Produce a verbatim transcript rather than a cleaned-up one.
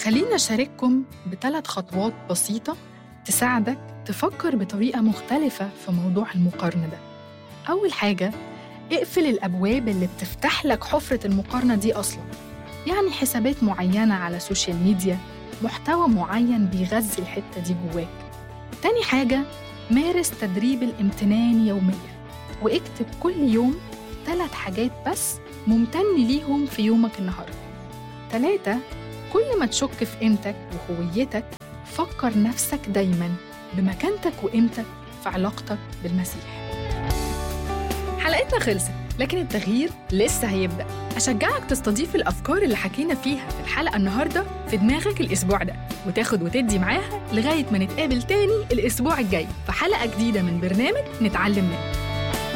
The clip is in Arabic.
خلينا أشارككم بثلاث خطوات بسيطة تساعدك تفكر بطريقة مختلفة في موضوع المقارنة ده. أول حاجة، اقفل الأبواب اللي بتفتح لك حفرة المقارنة دي أصلاً، يعني حسابات معينة على السوشيال ميديا، محتوى معين بيغذي الحتة دي جواك. تاني حاجة، مارس تدريب الامتنان يومياً، واكتب كل يوم ثلاث حاجات بس ممتن ليهم في يومك النهاردة. تلاتة، كل ما تشك في قيمتك وهويتك، فكر نفسك دايماً بمكانتك وقيمتك في علاقتك بالمسيح. حلقتنا خلصت، لكن التغيير لسه هيبدأ. أشجعك تستضيف الأفكار اللي حكينا فيها في الحلقة النهاردة في دماغك الأسبوع ده، وتاخد وتدي معاها لغاية ما نتقابل تاني الأسبوع الجاي في حلقة جديدة من برنامج نتعلم منه.